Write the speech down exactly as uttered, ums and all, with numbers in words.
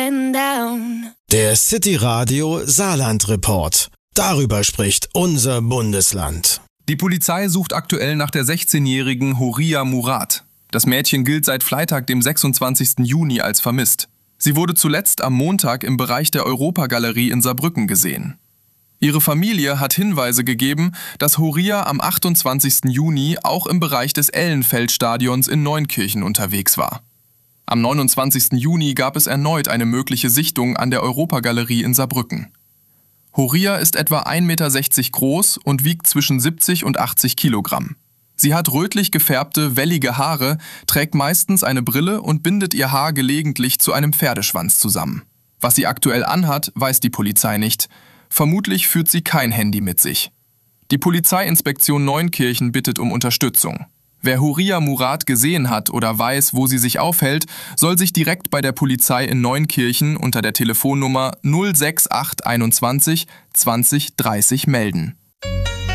and down. Der City Radio Saarland Report. Darüber spricht unser Bundesland. Die Polizei sucht aktuell nach der sechzehnjährigen Horia Murat. Das Mädchen gilt seit Freitag, dem sechsundzwanzigsten Juni, als vermisst. Sie wurde zuletzt am Montag im Bereich der Europagalerie in Saarbrücken gesehen. Ihre Familie hat Hinweise gegeben, dass Horia am achtundzwanzigsten Juni auch im Bereich des Ellenfeldstadions in Neunkirchen unterwegs war. Am neunundzwanzigsten Juni gab es erneut eine mögliche Sichtung an der Europagalerie in Saarbrücken. Horia ist etwa ein Meter sechzig groß und wiegt zwischen siebzig und achtzig Kilogramm. Sie hat rötlich gefärbte, wellige Haare, trägt meistens eine Brille und bindet ihr Haar gelegentlich zu einem Pferdeschwanz zusammen. Was sie aktuell anhat, weiß die Polizei nicht. Vermutlich führt sie kein Handy mit sich. Die Polizeiinspektion Neunkirchen bittet um Unterstützung. Wer Horia Murat gesehen hat oder weiß, wo sie sich aufhält, soll sich direkt bei der Polizei in Neunkirchen unter der Telefonnummer null sechs acht einundzwanzig zwanzig dreißig melden.